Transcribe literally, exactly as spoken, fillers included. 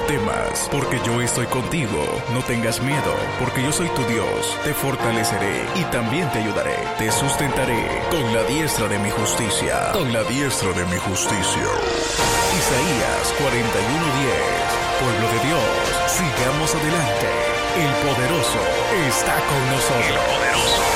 temas, porque yo estoy contigo. No tengas miedo, porque yo soy tu Dios. Te fortaleceré y también te ayudaré. Te sustentaré con la diestra de mi justicia. Con la diestra de mi justicia. Isaías cuarenta y uno diez. Pueblo de Dios, sigamos adelante. El poderoso está con nosotros. El poderoso